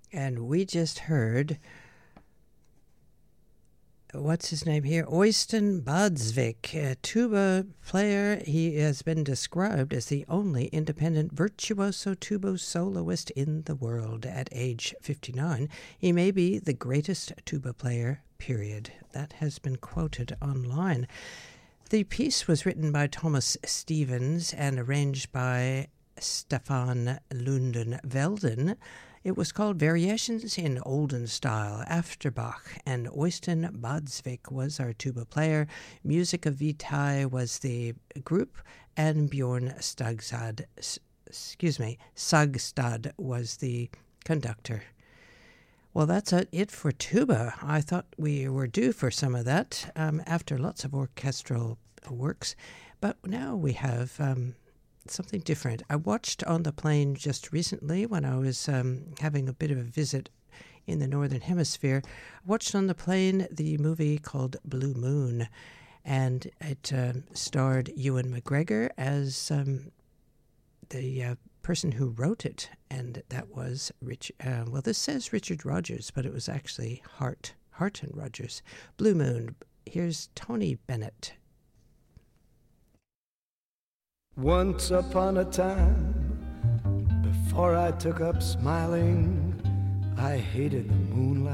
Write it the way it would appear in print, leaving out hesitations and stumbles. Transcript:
And we just heard, what's his name here? Øystein Badsvik, a tuba player. He has been described as the only independent virtuoso tuba soloist in the world at age 59. He may be the greatest tuba player, period. That has been quoted online. The piece was written by Thomas Stevens and arranged by Stefan Lunden Velden. It was called Variations in Olden Style after Bach, and Øystein Badsvik was our tuba player. Musica Vitae was the group, and Bjorn Sagstad was the conductor. Well, that's it for tuba. I thought we were due for some of that after lots of orchestral works, but now we have something different. I watched on the plane just recently when I was having a bit of a visit in the Northern Hemisphere. I watched on the plane the movie called Blue Moon, and it starred Ewan McGregor as the person who wrote it, and that was this says Richard Rodgers, but it was actually Harton Rodgers. Blue Moon. Here's Tony Bennett. Once upon a time, before I took up smiling, I hated the moonlight.